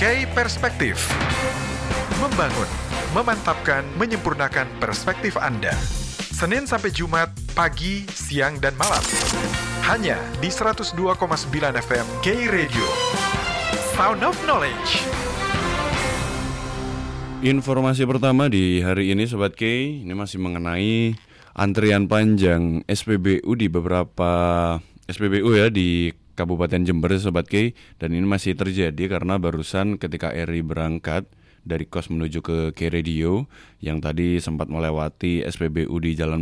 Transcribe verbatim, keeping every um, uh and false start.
K Perspektif. Membangun, memantapkan, menyempurnakan perspektif Anda. Senin sampai Jumat, pagi, siang, dan malam. Hanya di seratus dua koma sembilan F M K Radio. Sound of Knowledge. Informasi pertama di hari ini Sobat K, ini masih mengenai antrian panjang S P B U di beberapa S P B U ya di Kabupaten Jember Sobat K, dan ini masih terjadi karena barusan ketika Eri berangkat dari kos menuju ke K Radio yang tadi sempat melewati S P B U di Jalan